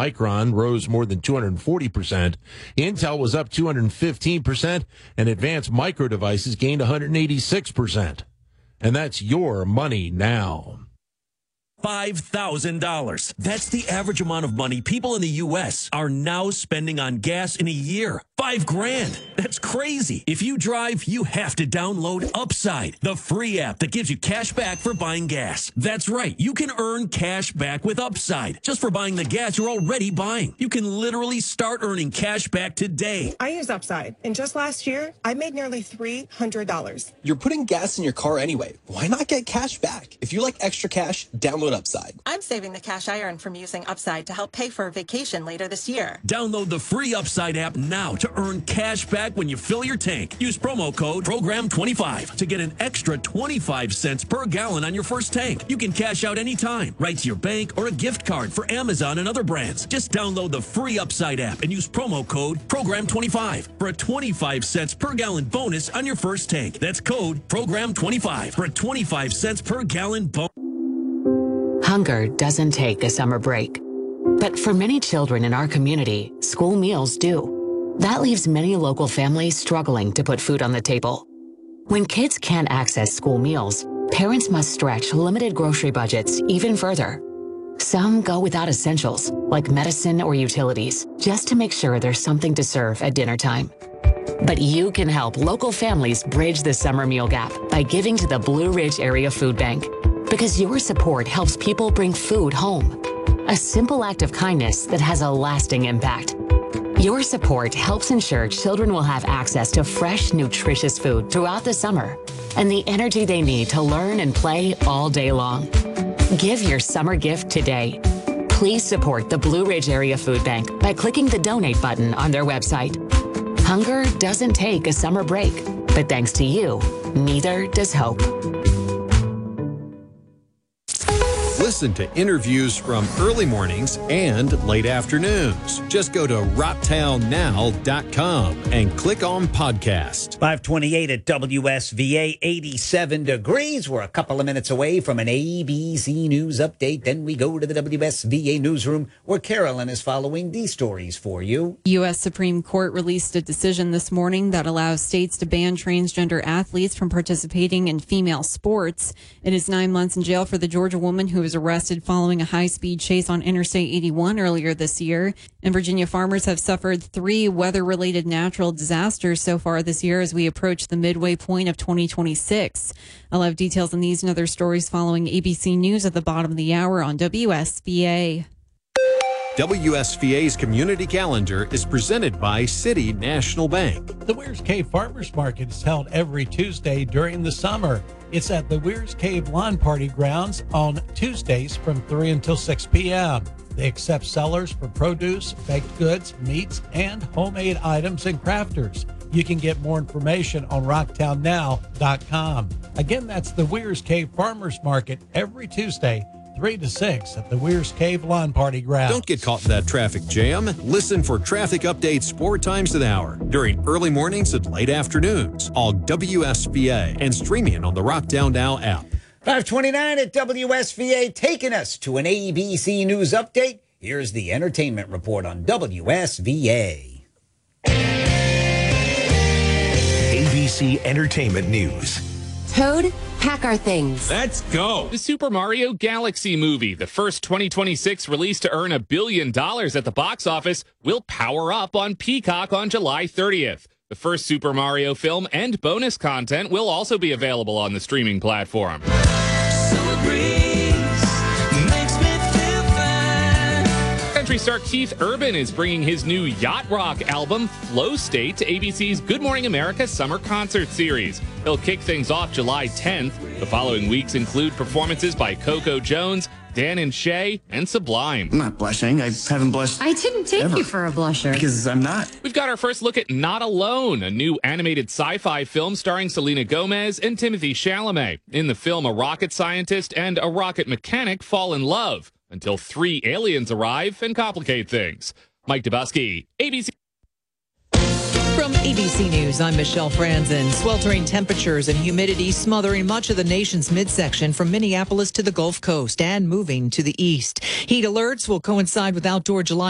Micron rose more than 240%. Intel was up 215%, and Advanced Micro Devices gained 186%. And that's your money now. $5,000. That's the average amount of money people in the U.S. are now spending on gas in a year. $5,000. That's crazy. If you drive, you have to download Upside, the free app that gives you cash back for buying gas. That's right. You can earn cash back with Upside just for buying the gas you're already buying. You can literally start earning cash back today. I use Upside, and just last year, I made nearly $300. You're putting gas in your car anyway. Why not get cash back? If you like extra cash, download Upside. I'm saving the cash I earn from using Upside to help pay for a vacation later this year. Download the free Upside app now to earn cash back when you fill your tank. Use promo code PROGRAM25 to get an extra 25 cents per gallon on your first tank. You can cash out anytime, right to your bank or a gift card for Amazon and other brands. Just download the free Upside app and use promo code PROGRAM25 for a 25 cents per gallon bonus on your first tank. That's code PROGRAM25 for a 25 cents per gallon bonus. Hunger doesn't take a summer break. But for many children in our community, school meals do. That leaves many local families struggling to put food on the table. When kids can't access school meals, parents must stretch limited grocery budgets even further. Some go without essentials, like medicine or utilities, just to make sure there's something to serve at dinner time. But you can help local families bridge the summer meal gap by giving to the Blue Ridge Area Food Bank. Because your support helps people bring food home. A simple act of kindness that has a lasting impact. Your support helps ensure children will have access to fresh, nutritious food throughout the summer and the energy they need to learn and play all day long. Give your summer gift today. Please support the Blue Ridge Area Food Bank by clicking the donate button on their website. Hunger doesn't take a summer break, but thanks to you, neither does hope. Listen to interviews from early mornings and late afternoons. Just go to rocktownnow.com and click on podcast. 528 at WSVA, 87 degrees. We're a couple of minutes away from an ABC News update. Then we go to the WSVA newsroom where Carolyn is following these stories for you. U.S. Supreme Court released a decision this morning that allows states to ban transgender athletes from participating in female sports. It is 9 months in jail for the Georgia woman who was arrested following a high-speed chase on Interstate 81 earlier this year. And Virginia farmers have suffered 3 weather-related natural disasters so far this year as we approach the midway point of 2026. I'll have details on these and other stories following ABC News at the bottom of the hour on WSVA. WSVA's community calendar is presented by City National Bank. The Weir's Cave Farmers Market is held every Tuesday during the summer. It's at the Weir's Cave Lawn Party Grounds on Tuesdays from 3 until 6 p.m. They accept sellers for produce, baked goods, meats, and homemade items and crafters. You can get more information on rocktownnow.com. Again, that's the Weir's Cave Farmers Market every Tuesday, 3 to 6 at the Weir's Cave Lawn Party Ground. Don't get caught in that traffic jam. Listen for traffic updates 4 times an hour during early mornings and late afternoons on WSVA and streaming on the Rocktown Now app. 529 at WSVA, taking us to an ABC News update. Here's the entertainment report on WSVA. ABC Entertainment News. Toad, pack our things. Let's go. The Super Mario Galaxy movie, the first 2026 release to earn $1 billion at the box office, will power up on Peacock on July 30th. The first Super Mario film and bonus content will also be available on the streaming platform. Country star Keith Urban is bringing his new yacht rock album, Flow State, to ABC's Good Morning America Summer Concert Series. He'll kick things off July 10th. The following weeks include performances by Coco Jones, Dan and Shay, and Sublime. I'm not blushing. I haven't blushed. I didn't take ever. You for a blusher. Because I'm not. We've got our first look at Not Alone, a new animated sci-fi film starring Selena Gomez and Timothée Chalamet. In the film, a rocket scientist and a rocket mechanic fall in love until 3 aliens arrive and complicate things. Mike Dubusky, ABC. From ABC News, I'm Michelle Franzen. Sweltering temperatures and humidity smothering much of the nation's midsection from Minneapolis to the Gulf Coast and moving to the east. Heat alerts will coincide with outdoor July